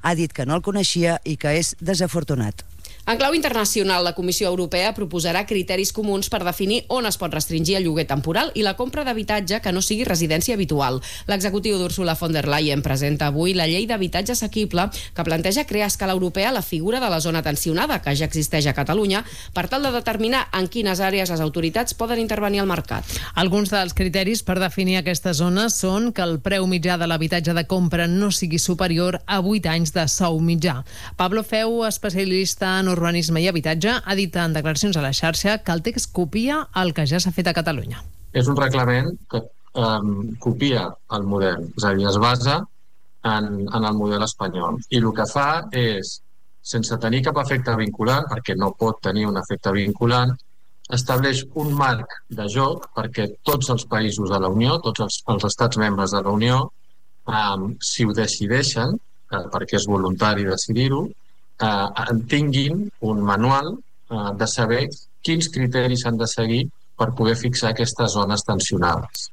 ha dit que no el coneixia i que és desafortunat. En clau internacional, la Comissió Europea proposarà criteris comuns per definir on es pot restringir el lloguer temporal i la compra d'habitatge que no sigui residència habitual. L'executiu d'Ursula von der Leyen presenta avui la llei d'habitatge assequible que planteja crear a escala europea la figura de la zona tensionada, que ja existeix a Catalunya, per tal de determinar en quines àrees les autoritats poden intervenir al mercat. Alguns dels criteris per definir aquesta zona són que el preu mitjà de l'habitatge de compra no sigui superior a 8 anys de sou mitjà. Pablo Feu, especialista en urbanisme i habitatge, ha dit en declaracions a la xarxa que el text copia el que ja s'ha fet a Catalunya. És un reglament que copia el model, és a dir, es basa en el model espanyol. I el que fa és, sense tenir cap efecte vinculant, perquè no pot tenir un efecte vinculant, estableix un marc de joc perquè tots els països de la Unió, tots els estats membres de la Unió, si ho decideixen, perquè és voluntari decidir-ho, tinguin un manual de saber quins criteris s'han de seguir per poder fixar aquestes zones tensionades.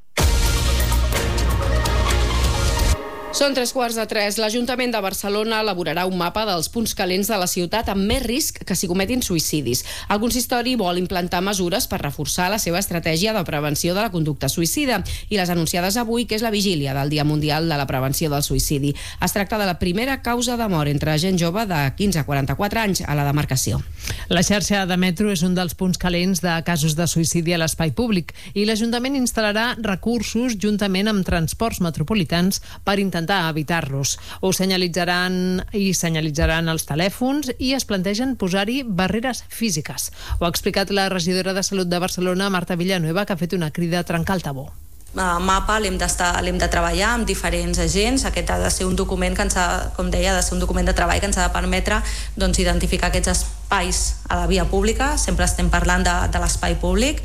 Són 3:15. L'Ajuntament de Barcelona elaborarà un mapa dels punts calents de la ciutat amb més risc que s'hi cometin suïcidis. El consistori vol implantar mesures per reforçar la seva estratègia de prevenció de la conducta suïcida i les anunciades avui, que és la vigília del Dia Mundial de la Prevenció del Suïcidi. Es tracta de la primera causa de mort entre gent jove de 15 a 44 anys a la demarcació. La xarxa de metro és un dels punts calents de casos de suïcidi a l'espai públic i l'Ajuntament instal·larà recursos juntament amb transports metropolitans per intentar evitar-los. Ho senyalitzaran els telèfons i es plantegen posar-hi barreres físiques. Ho ha explicat la regidora de Salut de Barcelona, Marta Villanueva, que ha fet una crida a trencar el tabú. Mapa l'hem de treballar amb diferents agents. Aquest ha de ser un document que com deia, ha de ser un document de treball que ens ha de permetre identificar aquests espais a la via pública, sempre estem parlant de l'espai públic,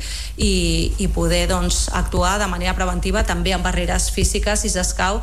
i poder actuar de manera preventiva també amb barreres físiques si s'escau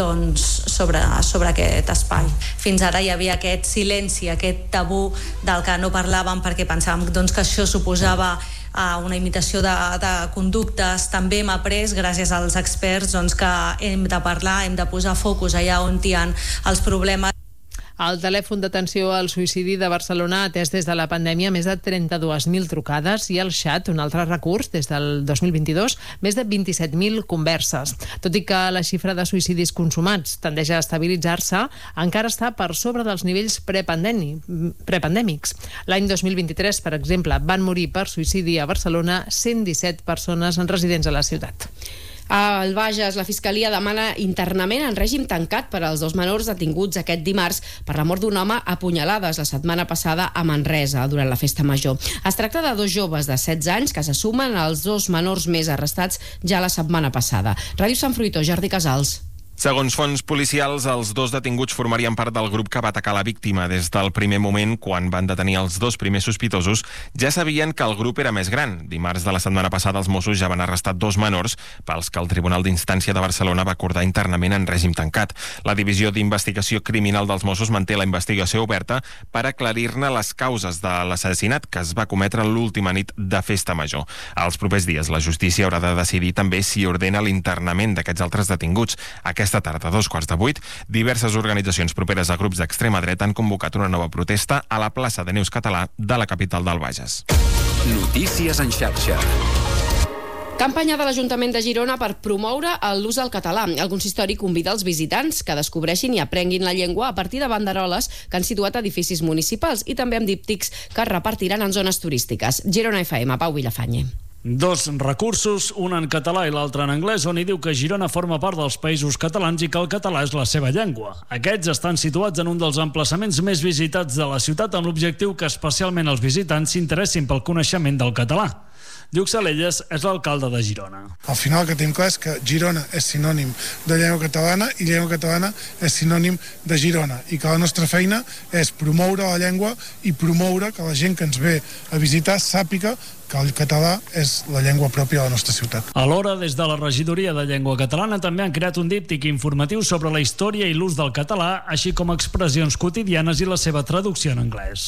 sobre aquest espai. Fins ara hi havia aquest silenci, aquest tabú del que no parlàvem perquè pensàvem que això suposava una imitació de conductes. També hem après, gràcies als experts, que hem de parlar, hem de posar focus allà on hi ha els problemes. El telèfon d'atenció al suïcidi de Barcelona ha atès des de la pandèmia més de 32.000 trucades i el xat, un altre recurs, des del 2022, més de 27.000 converses. Tot i que la xifra de suïcidis consumats tendeix a estabilitzar-se, encara està per sobre dels nivells prepandèmics. L'any 2023, per exemple, van morir per suïcidi a Barcelona 117 persones residents a la ciutat. Al Bages, la Fiscalia demana internament en règim tancat per als 2 menors detinguts aquest dimarts per la mort d'un home a punyalades la setmana passada a Manresa durant la festa major. Es tracta de 2 joves de 16 anys que se sumen als 2 menors més arrestats ja la setmana passada. Ràdio Sant Fruitós, Jordi Casals. Segons fonts policials, els 2 detinguts formarien part del grup que va atacar la víctima. Des del primer moment, quan van detenir els 2 primers sospitosos, ja sabien que el grup era més gran. Dimarts de la setmana passada, els Mossos ja van arrestar 2 menors pels que el Tribunal d'Instància de Barcelona va acordar internament en règim tancat. La Divisió d'Investigació Criminal dels Mossos manté la investigació oberta per aclarir-ne les causes de l'assassinat que es va cometre l'última nit de festa major. Els propers dies, la justícia haurà de decidir també si ordena l'internament d'aquests altres detinguts. Aquesta tarda, a 7:45, diverses organitzacions properes a grups d'extrema dreta han convocat una nova protesta a la plaça de Neus Català de la capital del Bages. Notícies en xarxa. Campanya de l'Ajuntament de Girona per promoure l'ús del català. El consistori convida els visitants que descobreixin i aprenguin la llengua a partir de banderoles que han situat edificis municipals i també amb díptics que es repartiran en zones turístiques. Girona FM, Pau Vilafañe. 2 recursos, un en català i l'altre en anglès, on hi diu que Girona forma part dels Països Catalans i que el català és la seva llengua. Aquests estan situats en un dels emplaçaments més visitats de la ciutat amb l'objectiu que especialment els visitants s'interessin pel coneixement del català. Lluc Salelles és l'alcalde de Girona. Al final el que tenim clar és que Girona és sinònim de llengua catalana i llengua catalana és sinònim de Girona i que la nostra feina és promoure la llengua i promoure que la gent que ens ve a visitar sàpiga que el català és la llengua pròpia de la nostra ciutat. Alhora, des de la Regidoria de Llengua Catalana també han creat un díptic informatiu sobre la història i l'ús del català, així com expressions quotidianes i la seva traducció en anglès.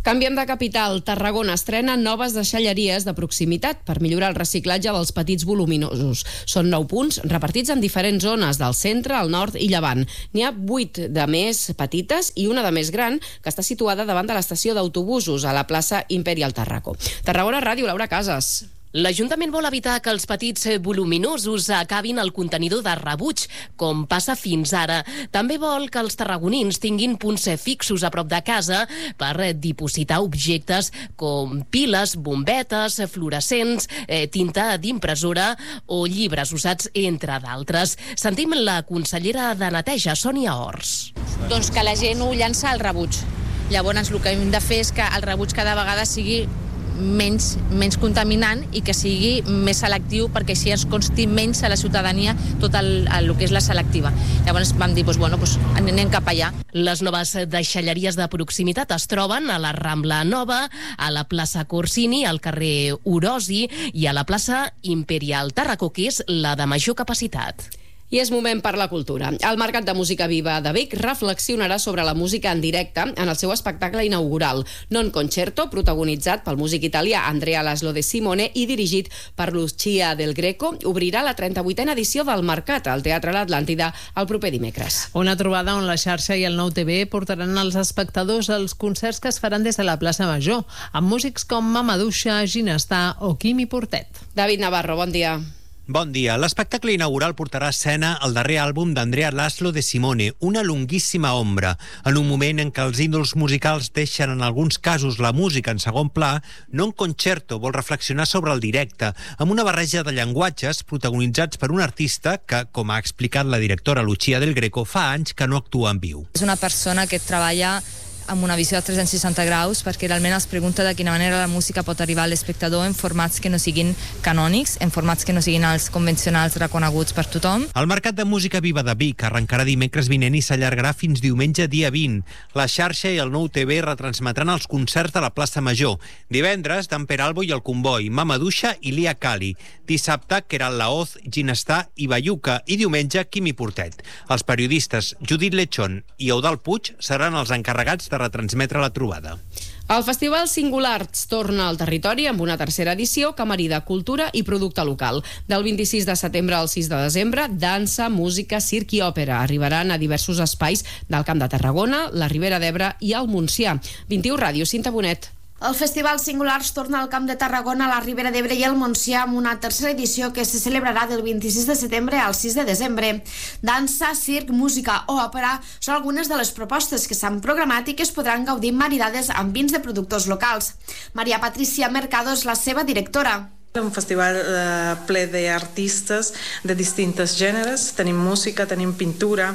Canviem de capital. Tarragona estrena noves deixalleries de proximitat per millorar el reciclatge dels petits voluminosos. Són 9 punts repartits en diferents zones del centre, el nord i llevant. N'hi ha 8 de més petites i una de més gran que està situada davant de l'estació d'autobusos a la plaça Imperial Tarraco. Tarragona Ràdio, Laura Casas. L'Ajuntament vol evitar que els petits voluminosos acabin al contenidor de rebuig, com passa fins ara. També vol que els tarragonins tinguin punts fixos a prop de casa per dipositar objectes com piles, bombetes, fluorescents, tinta d'impressora o llibres usats, entre d'altres. Sentim la consellera de Neteja, Sònia Ors. Doncs que la gent ho llança al rebuig. Llavors el que hem de fer és que el rebuig cada vegada sigui menys contaminant i que sigui més selectiu, perquè així es consti menys a la ciutadania tot el que és la selectiva. Llavors vam dir, anem cap allà. Les noves deixalleries de proximitat es troben a la Rambla Nova, a la plaça Corsini, al carrer Orosi i a la plaça Imperial Tarraco, que és la de major capacitat. I és moment per la cultura. El Mercat de Música Viva de Vic reflexionarà sobre la música en directe en el seu espectacle inaugural, Non Concerto, protagonitzat pel músic italià Andrea Laszlo De Simone i dirigit per Lucia Del Greco. Obrirà la 38a edició del Mercat al Teatre L'Atlàntida el proper dimecres. Una trobada on la xarxa i el Nou TV portaran als espectadors els concerts que es faran des de la plaça Major, amb músics com Mamadouxa, Ginestà o Quimi Portet. David Navarro, bon dia. Bon dia. L'espectacle inaugural portarà a escena el darrer àlbum d'Andrea Laszlo De Simone, Una longuíssima ombra. En un moment en què els ídols musicals deixen en alguns casos la música en segon pla, Non Concerto vol reflexionar sobre el directe, amb una barreja de llenguatges protagonitzats per un artista que, com ha explicat la directora Lucia Del Greco, fa anys que no actua en viu. És una persona que treballa amb una visió de 360 graus, perquè realment es pregunta de quina manera la música pot arribar a l'espectador en formats que no siguin canònics, en formats que no siguin els convencionals reconeguts per tothom. El Mercat de Música Viva de Vic arrencarà dimecres vinent i s'allargarà fins diumenge dia 20. La xarxa i el Nou TV retransmetran els concerts de la plaça Major. Divendres, Dan Peralbo i el Comboi, Mamadouxa i Lia Kali. Dissabte, Keral Laoz, Ginestà i Bayuca. I diumenge, Quimi Portet. Els periodistes Judit Lechón i Eudald Puig seran els encarregats de retransmetre la trobada. El Festival Singulars torna al territori amb una tercera edició que marida cultura i producte local. Del 26 de setembre al 6 de desembre, dansa, música, circ i òpera arribaran a diversos espais del Camp de Tarragona, la Ribera d'Ebre i el Montsià. 21 Ràdio, Cinta Bonet. El Festival Singulars torna al Camp de Tarragona, a la Ribera d'Ebre i el Montsià amb una tercera edició que se celebrarà del 26 de setembre al 6 de desembre. Dansa, circ, música o òpera són algunes de les propostes que s'han programat i que es podran gaudir maridades amb vins de productors locals. Maria Patricia Mercado és la seva directora. Un festival ple d'artistes de distintes gèneres. Tenim música, tenim pintura,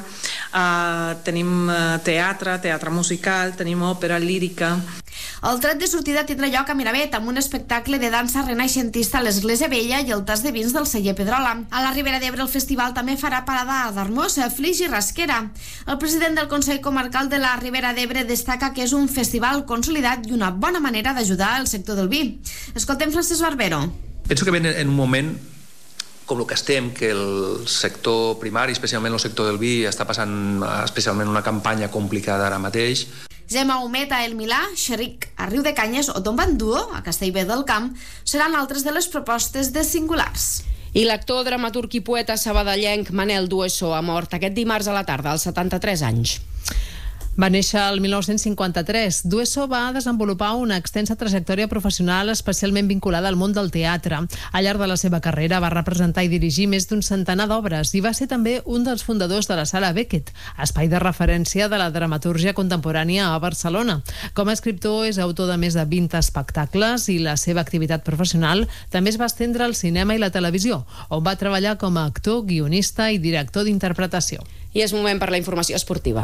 tenim teatre musical, tenim òpera, lírica. El tret de sortida tindrà lloc a Miravet amb un espectacle de dansa renaixentista a l'Església Vella i el tas de vins del celler Pedrola. A la Ribera d'Ebre el festival també farà parada a Darmós, Flix i Rasquera. El president del Consell Comarcal de la Ribera d'Ebre destaca que és un festival consolidat i una bona manera d'ajudar el sector del vi. Escoltem Francesc Barbero. Penso que en un moment com el que estem, que el sector primari, especialment el sector del vi, està passant especialment una campanya complicada ara mateix. Gemma Humet a El Milà, Xeric a Riu de Canyes o Tomban Duo a Castellbé del Camp seran altres de les propostes de Singulars. I l'actor, dramaturg i poeta sabadellenc Manel Dueso ha mort aquest dimarts a la tarda, als 73 anys. Va néixer el 1953. Dueso va desenvolupar una extensa trajectòria professional especialment vinculada al món del teatre. Al llarg de la seva carrera va representar i dirigir més d'un centenar d'obres i va ser també un dels fundadors de la Sala Beckett, espai de referència de la dramatúrgia contemporània a Barcelona. Com a escriptor és autor de més de 20 espectacles i la seva activitat professional també es va estendre al cinema i la televisió, on va treballar com a actor, guionista i director d'interpretació. I és moment per la informació esportiva,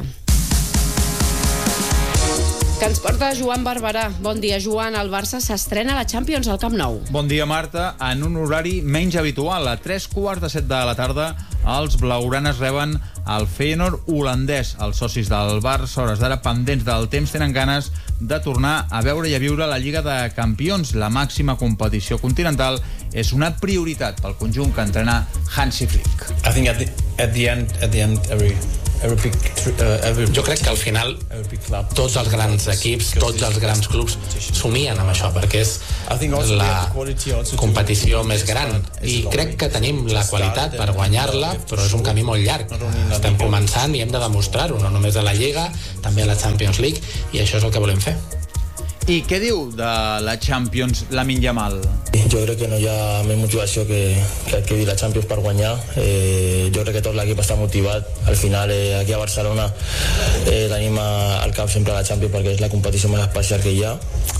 que ens porta Joan Barberà. Bon dia, Joan. El Barça s'estrena a la Champions al Camp Nou. Bon dia, Marta. En un horari menys habitual, a 3:15 de la tarda, els blaugranes reben el Feyenoord holandès. Els socis del Barça, hores d'ara pendents del temps, tenen ganes de tornar a veure i a viure la Lliga de Campions. La màxima competició continental és una prioritat pel conjunt que entrena Hansi Flick. I think at the end Jo crec que al final tots els grans equips, tots els grans clubs somien amb això, perquè és la competició més gran i crec que tenim la qualitat per guanyar-la, però és un camí molt llarg. Estem començant i hem de demostrar-ho, no només a la Lliga, també a la Champions League, i això és el que volem fer. I què diu de la Champions Lamine Yamal? Jo crec que no hi ha més motivació que dir la Champions per guanyar. Jo crec que tot l'equip està motivat. Al final, aquí a Barcelona tenim al cap sempre la Champions perquè és la competició més especial que hi ha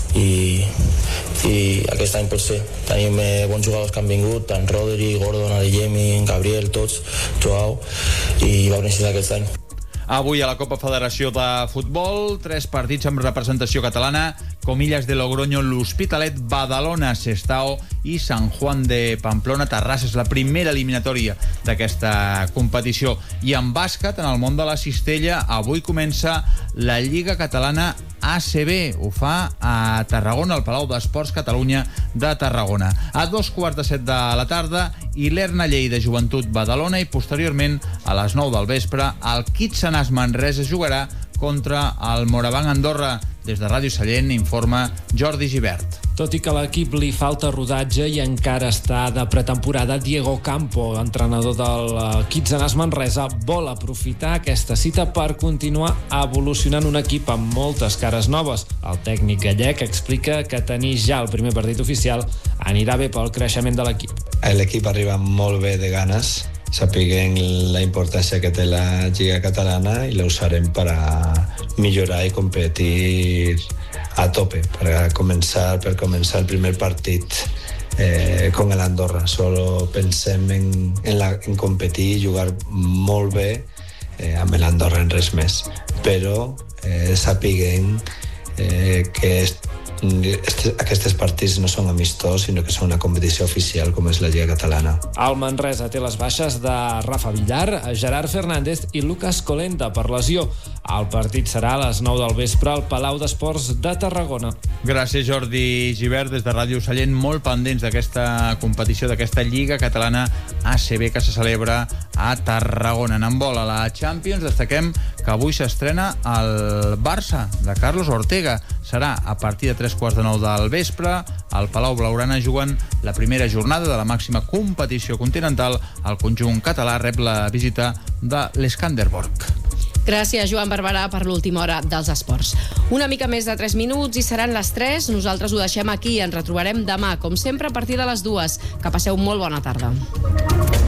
i aquest any pot ser. Tenim bons jugadors que han vingut, tant Rodri, Gordon, Adeyemi, Gabriel, tots, Joao, i va necessitar aquest any. Avui a la Copa Federació de Futbol, 3 partits amb representació catalana: Comillas de Logroño, l'Hospitalet, Badalona, Sestao i Sant Juan de Pamplona, Terrassa. És la primera eliminatòria d'aquesta competició. I en bàsquet, en el món de la cistella, avui comença la Lliga Catalana ACB. Ho fa a Tarragona, al Palau d'Esports Catalunya de Tarragona. A 2:15 de la tarda, Ilerna Lleida, Joventut Badalona, i posteriorment a les 9 del vespre el Kitsanàs Manresa jugarà contra el Morabanc Andorra. Des de Ràdio Sallent informa Jordi Gibert. Tot i que a l'equip li falta rodatge i encara està de pretemporada, Diego Campo, entrenador del Kitsanàs Manresa, vol aprofitar aquesta cita per continuar evolucionant un equip amb moltes cares noves. El tècnic gallec explica que tenir ja el primer partit oficial anirà bé pel creixement de l'equip. L'equip arriba molt bé de ganes, sapiguem la importància que té la Lliga Catalana i la usarem per a millorar i competir a tope, per començar el primer partit con el Andorra. Solo pensem en competir i jugar molt bé amb l'Andorra, en res més. Però sapiguem que aquests partits no són amistós, sinó que són una competició oficial com és la Lliga Catalana. El Manresa té les baixes de Rafa Villar, Gerard Fernández i Lucas Colenta per lesió. El partit serà a les 9 del vespre al Palau d'Esports de Tarragona. Gràcies, Jordi Gibert. Des de Ràdio Sallent, molt pendents d'aquesta competició, d'aquesta Lliga Catalana ACB que se celebra a Tarragona. En handbol a la Champions destaquem que avui s'estrena el Barça de Carlos Ortega. Serà a partir de 3:15 del vespre. Al Palau Blaugrana juguen la primera jornada de la màxima competició continental. El conjunt català rep la visita de l'Skanderborg. Gràcies, Joan Barberà, per l'última hora dels esports. Una mica més de 3 minuts i seran les 3. Nosaltres ho deixem aquí i ens retrobarem demà, com sempre, a partir de les 2. Que passeu molt bona tarda.